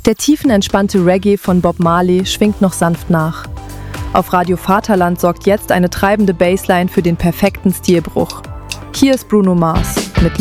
Der tiefenentspannte Reggae von Bob Marley schwingt noch sanft nach. Auf Radio Vaterland sorgt jetzt eine treibende Bassline für den perfekten Stilbruch. Hier ist Bruno Mars.